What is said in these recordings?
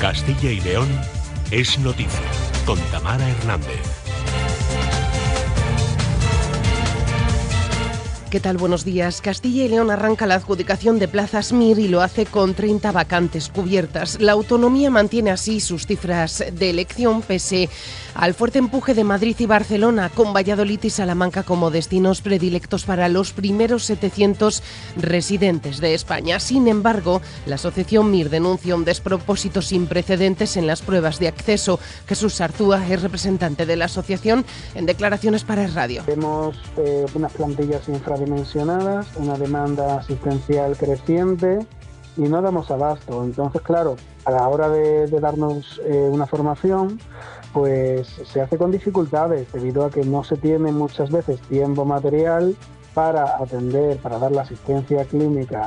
Castilla y León es noticia, con Tamara Hernández. ¿Qué tal? Buenos días. Castilla y León arranca la adjudicación de plazas MIR y lo hace con 30 vacantes cubiertas. La autonomía mantiene así sus cifras de elección pese al fuerte empuje de Madrid y Barcelona, con Valladolid y Salamanca como destinos predilectos para los primeros 700 residentes de España. Sin embargo, la asociación MIR denuncia un despropósito sin precedentes en las pruebas de acceso. Jesús Arzúa es representante de la asociación en declaraciones para el radio. Vemos unas plantillas infradimensionadas, una demanda asistencial creciente y no damos abasto. Entonces, claro, a la hora de darnos una formación, pues se hace con dificultades debido a que no se tiene muchas veces tiempo material para atender, para dar la asistencia clínica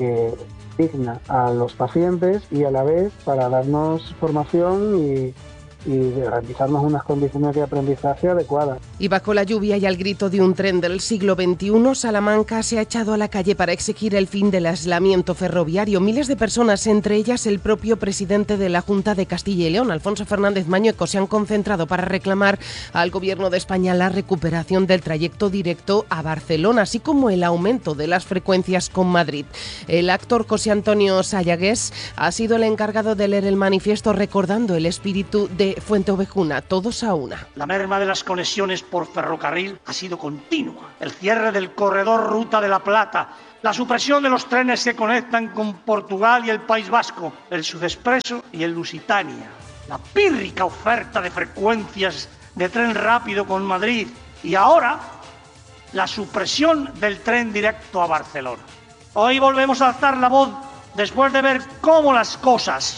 digna a los pacientes y a la vez para darnos formación y garantizarnos unas condiciones de aprendizaje adecuadas. Y bajo la lluvia y al grito de un tren del siglo XXI, Salamanca se ha echado a la calle para exigir el fin del aislamiento ferroviario. Miles de personas, entre ellas el propio presidente de la Junta de Castilla y León, Alfonso Fernández Mañueco, se han concentrado para reclamar al Gobierno de España la recuperación del trayecto directo a Barcelona, así como el aumento de las frecuencias con Madrid. El actor José Antonio Sayagués ha sido el encargado de leer el manifiesto recordando el espíritu de Fuenteovejuna, todos a una. La merma de las conexiones por ferrocarril ha sido continua. El cierre del corredor Ruta de la Plata, la supresión de los trenes que conectan con Portugal y el País Vasco, el Sudexpreso y el Lusitania, la pírrica oferta de frecuencias de tren rápido con Madrid y ahora la supresión del tren directo a Barcelona. Hoy volvemos a alzar la voz después de ver cómo las cosas,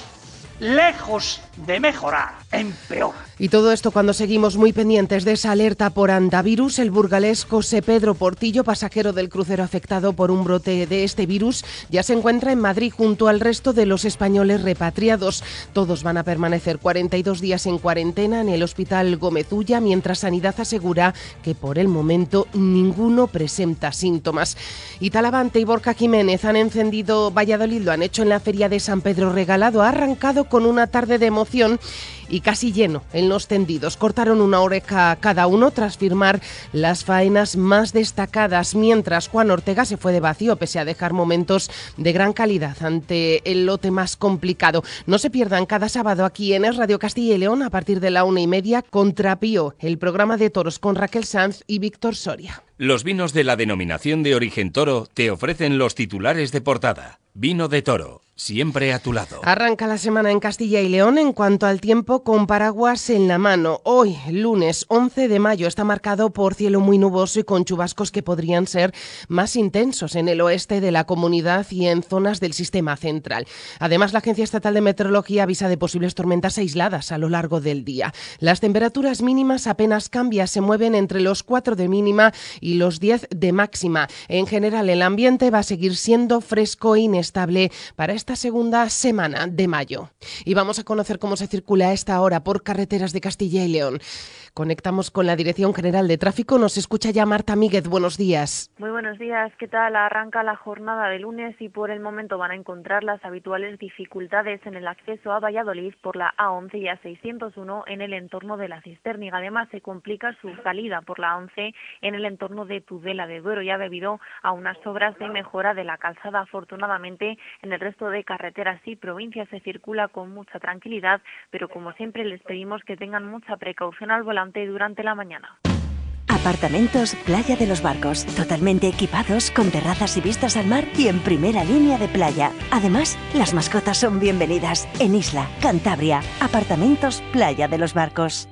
lejos de mejorar, empeoran. Y todo esto cuando seguimos muy pendientes de esa alerta por andavirus. El burgalés José Pedro Portillo, pasajero del crucero afectado por un brote de este virus, ya se encuentra en Madrid junto al resto de los españoles repatriados. Todos van a permanecer 42 días en cuarentena en el Hospital Gómez Ulla, mientras Sanidad asegura que por el momento ninguno presenta síntomas. Y Talavante y Borja Jiménez han encendido Valladolid, lo han hecho en la Feria de San Pedro Regalado. Ha arrancado con una tarde de emoción y casi lleno en los tendidos. Cortaron una oreja cada uno tras firmar las faenas más destacadas, mientras Juan Ortega se fue de vacío pese a dejar momentos de gran calidad ante el lote más complicado. No se pierdan cada sábado aquí en Es Radio Castilla y León a partir de la 1:30 Contrapío, el programa de toros con Raquel Sanz y Víctor Soria. Los vinos de la denominación de origen Toro te ofrecen los titulares de portada. Vino de Toro, siempre a tu lado. Arranca la semana en Castilla y León en cuanto al tiempo con paraguas en la mano. Hoy, lunes 11 de mayo, está marcado por cielo muy nuboso y con chubascos que podrían ser más intensos en el oeste de la comunidad y en zonas del sistema central. Además, la Agencia Estatal de Meteorología avisa de posibles tormentas aisladas a lo largo del día. Las temperaturas mínimas apenas cambian, se mueven entre los 4 de mínima y los 10 de máxima. En general, el ambiente va a seguir siendo fresco e inestable para esta segunda semana de mayo. Y vamos a conocer cómo se circula a esta hora por carreteras de Castilla y León. Conectamos con la Dirección General de Tráfico. Nos escucha ya Marta Míguez. Buenos días. Muy buenos días. ¿Qué tal? Arranca la jornada de lunes y por el momento van a encontrar las habituales dificultades en el acceso a Valladolid por la A11 y A601 en el entorno de la Cisterna. Además, se complica su salida por la A11 en el entorno de Tudela de Duero, ya debido a unas obras de mejora de la calzada. Afortunadamente, en el resto de carreteras y provincias se circula con mucha tranquilidad, pero como siempre les pedimos que tengan mucha precaución al volante durante la mañana. Apartamentos Playa de los Barcos, totalmente equipados, con terrazas y vistas al mar y en primera línea de playa. Además, las mascotas son bienvenidas. En Isla, Cantabria, Apartamentos Playa de los Barcos.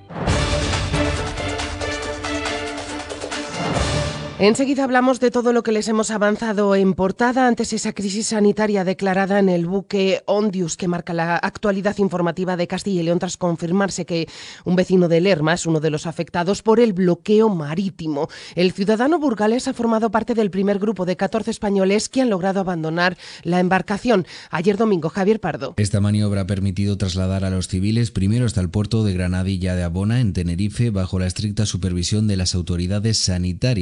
Enseguida hablamos de todo lo que les hemos avanzado en portada antes esa crisis sanitaria declarada en el buque Ondius, que marca la actualidad informativa de Castilla y León tras confirmarse que un vecino de Lerma es uno de los afectados por el bloqueo marítimo. El ciudadano burgalés ha formado parte del primer grupo de 14 españoles que han logrado abandonar la embarcación. Ayer domingo, Javier Pardo. Esta maniobra ha permitido trasladar a los civiles primero hasta el puerto de Granadilla de Abona, en Tenerife, bajo la estricta supervisión de las autoridades sanitarias.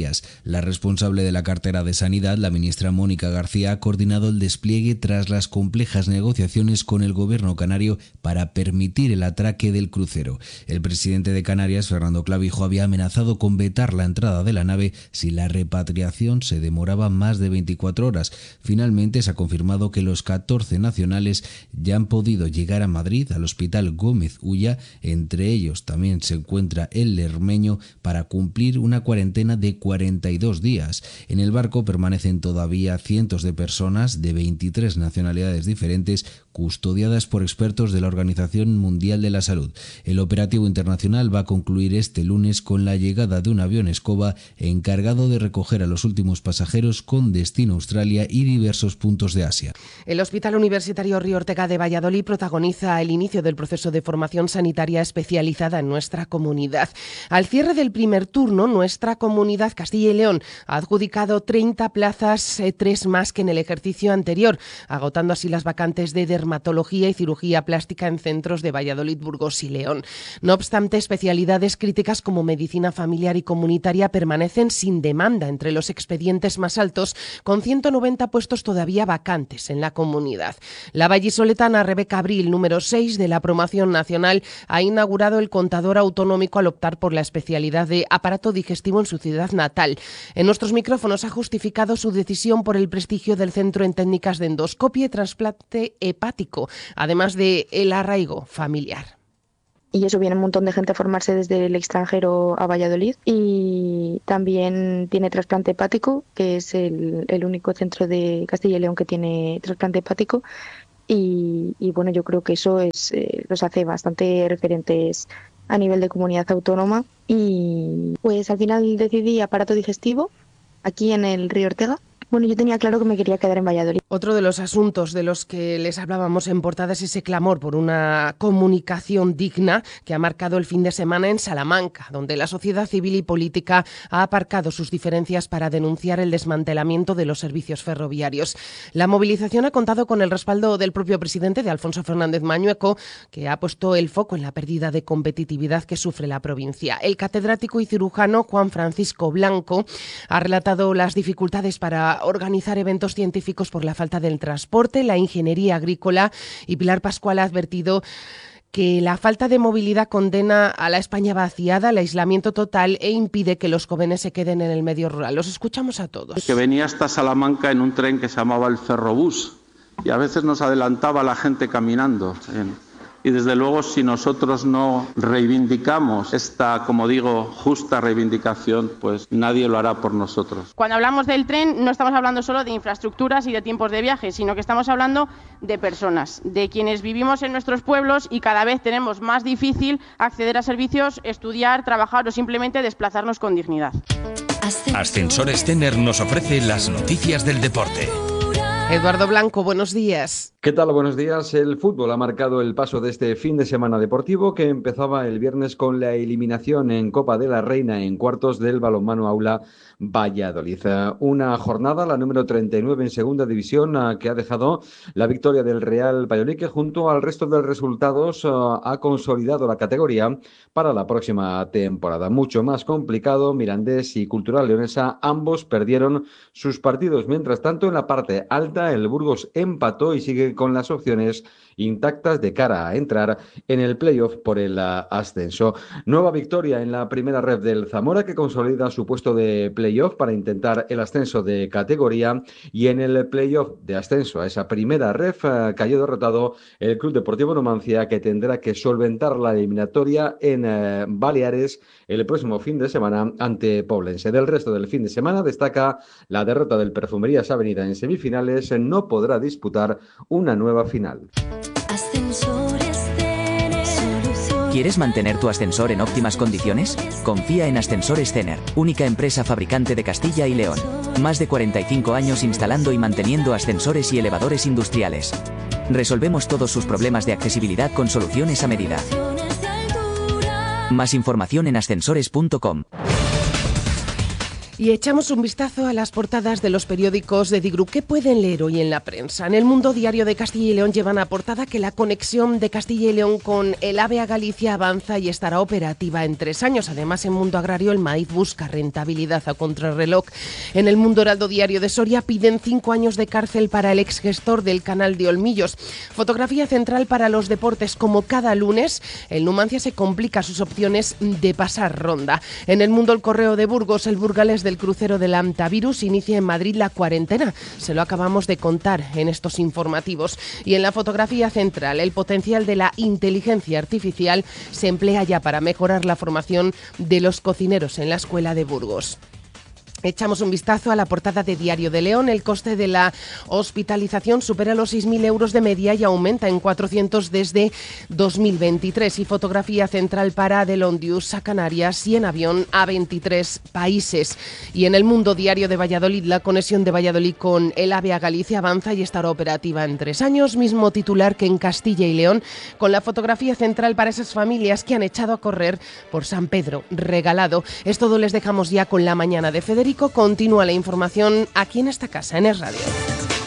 La responsable de la cartera de Sanidad, la ministra Mónica García, ha coordinado el despliegue tras las complejas negociaciones con el gobierno canario para permitir el atraque del crucero. El presidente de Canarias, Fernando Clavijo, había amenazado con vetar la entrada de la nave si la repatriación se demoraba más de 24 horas. Finalmente se ha confirmado que los 14 nacionales ya han podido llegar a Madrid, al Hospital Gómez Ulla. Entre ellos también se encuentra el Lermeño, para cumplir una cuarentena de 42 días. En el barco permanecen todavía cientos de personas de 23 nacionalidades diferentes, custodiadas por expertos de la Organización Mundial de la Salud. El operativo internacional va a concluir este lunes con la llegada de un avión escoba encargado de recoger a los últimos pasajeros con destino a Australia y diversos puntos de Asia. El Hospital Universitario Río Ortega de Valladolid protagoniza el inicio del proceso de formación sanitaria especializada en nuestra comunidad. Al cierre del primer turno, nuestra comunidad, Castilla y León, ha adjudicado 30 plazas, 3 más que en el ejercicio anterior, agotando así las vacantes de dermatología y cirugía plástica en centros de Valladolid, Burgos y León. No obstante, especialidades críticas como medicina familiar y comunitaria permanecen sin demanda entre los expedientes más altos, con 190 puestos todavía vacantes en la comunidad. La vallisoletana Rebeca Abril, número 6 de la promoción nacional, ha inaugurado el contador autonómico al optar por la especialidad de aparato digestivo en su ciudad natal. En nuestros micrófonos ha justificado su decisión por el prestigio del centro en técnicas de endoscopia y trasplante hepático, además de el arraigo familiar. Y eso, viene un montón de gente a formarse desde el extranjero a Valladolid, y también tiene trasplante hepático, que es el único centro de Castilla y León que tiene trasplante hepático. Y bueno, yo creo que eso los hace bastante referentes a nivel de comunidad autónoma. Y pues al final decidí aparato digestivo aquí en el Río Ortega. Bueno, yo tenía claro que me quería quedar en Valladolid. Otro de los asuntos de los que les hablábamos en portada es ese clamor por una comunicación digna que ha marcado el fin de semana en Salamanca, donde la sociedad civil y política ha aparcado sus diferencias para denunciar el desmantelamiento de los servicios ferroviarios. La movilización ha contado con el respaldo del propio presidente, de Alfonso Fernández Mañueco, que ha puesto el foco en la pérdida de competitividad que sufre la provincia. El catedrático y cirujano Juan Francisco Blanco ha relatado las dificultades para organizar eventos científicos por la falta del transporte, la ingeniería agrícola, y Pilar Pascual ha advertido que la falta de movilidad condena a la España vaciada al aislamiento total e impide que los jóvenes se queden en el medio rural. Los escuchamos a todos. Que venía hasta Salamanca en un tren que se llamaba el Ferrobús, y a veces nos adelantaba la gente caminando. Y desde luego, si nosotros no reivindicamos esta, como digo, justa reivindicación, pues nadie lo hará por nosotros. Cuando hablamos del tren, no estamos hablando solo de infraestructuras y de tiempos de viaje, sino que estamos hablando de personas, de quienes vivimos en nuestros pueblos y cada vez tenemos más difícil acceder a servicios, estudiar, trabajar o simplemente desplazarnos con dignidad. Ascensores Tener nos ofrece las noticias del deporte. Eduardo Blanco, buenos días. ¿Qué tal? Buenos días. El fútbol ha marcado el paso de este fin de semana deportivo, que empezaba el viernes con la eliminación en Copa de la Reina en cuartos del Balonmano Aula Valladolid. Una jornada, la número 39 en segunda división, que ha dejado la victoria del Real Valladolid, que junto al resto de resultados ha consolidado la categoría para la próxima temporada. Mucho más complicado, Mirandés y Cultural Leonesa ambos perdieron sus partidos. Mientras tanto, en la parte alta, el Burgos empató y sigue con las opciones intactas de cara a entrar en el playoff por el ascenso. Nueva victoria en la primera ref del Zamora, que consolida su puesto de playoff para intentar el ascenso de categoría, y en el playoff de ascenso a esa primera ref cayó derrotado el Club Deportivo Numancia, que tendrá que solventar la eliminatoria en Baleares el próximo fin de semana ante Poblense. Del resto del fin de semana destaca la derrota del Perfumerías Avenida en semifinales. No podrá disputar una nueva final. ¿Quieres mantener tu ascensor en óptimas condiciones? Confía en Ascensores Tener, única empresa fabricante de Castilla y León. Más de 45 años instalando y manteniendo ascensores y elevadores industriales. Resolvemos todos sus problemas de accesibilidad con soluciones a medida. Más información en ascensores.com. Y echamos un vistazo a las portadas de los periódicos de Digru. ¿Qué pueden leer hoy en la prensa? En el Mundo Diario de Castilla y León llevan a portada que la conexión de Castilla y León con el AVE a Galicia avanza y estará operativa en 3 años. Además, en Mundo Agrario, el maíz busca rentabilidad a contrarreloj. En el Mundo Heraldo Diario de Soria piden 5 años de cárcel para el exgestor del canal de Olmillos. Fotografía central para los deportes. Como cada lunes, el Numancia se complica sus opciones de pasar ronda. En el Mundo El Correo de Burgos, el burgalés del crucero del Antavirus inicia en Madrid la cuarentena. Se lo acabamos de contar en estos informativos. Y en la fotografía central, el potencial de la inteligencia artificial se emplea ya para mejorar la formación de los cocineros en la escuela de Burgos. Echamos un vistazo a la portada de Diario de León. El coste de la hospitalización supera los 6.000 euros de media y aumenta en 400 desde 2023. Y fotografía central para de Londius a Canarias y en avión a 23 países. Y en el Mundo Diario de Valladolid, la conexión de Valladolid con el AVE a Galicia avanza y estará operativa en 3 años. Mismo titular que en Castilla y León, con la fotografía central para esas familias que han echado a correr por San Pedro Regalado. Es todo, les dejamos ya con la mañana de Federico. Continúa la información aquí en esta casa, en Es Radio.